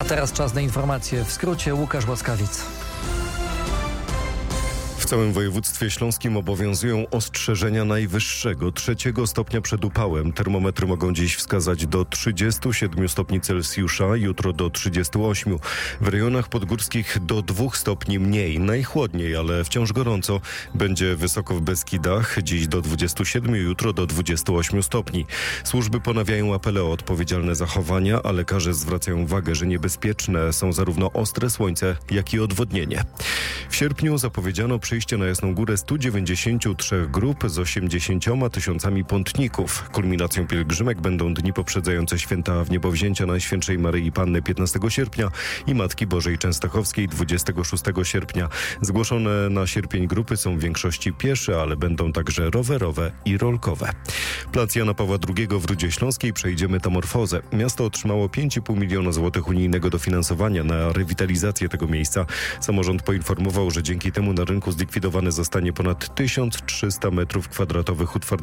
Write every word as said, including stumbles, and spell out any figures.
Teraz czas na informacje. W skrócie Łukasz Łaskawic. W całym województwie śląskim obowiązują ostrzeżenia najwyższego, trzeciego stopnia przed upałem. Termometry mogą dziś wskazać do trzydziestu siedmiu stopni Celsjusza, jutro do trzydziestu ośmiu. W rejonach podgórskich do dwóch stopni mniej. Najchłodniej, ale wciąż gorąco. Będzie wysoko w Beskidach, dziś do dwudziestu siedmiu, jutro do dwudziestu ośmiu stopni. Służby ponawiają apele o odpowiedzialne zachowania, a lekarze zwracają uwagę, że niebezpieczne są zarówno ostre słońce, jak i odwodnienie. W sierpniu zapowiedziano przyjście na Jasną Górę stu dziewięćdziesięciu trzech grup z osiemdziesięcioma tysiącami pątników. Kulminacją pielgrzymek będą dni poprzedzające święta Wniebowzięcia Najświętszej Maryi Panny piętnastego sierpnia i Matki Bożej Częstochowskiej dwudziestego szóstego sierpnia. Zgłoszone na sierpień grupy są w większości piesze, ale będą także rowerowe i rolkowe. Plac Jana Pawła drugiego w Rudzie Śląskiej przejdzie metamorfozę. Miasto otrzymało pięć i pół miliona złotych unijnego dofinansowania na rewitalizację tego miejsca. Samorząd poinformował, że dzięki temu na rynku zlikwidowane zostanie ponad tysiąc trzysta metrów kwadratowych utwardzonych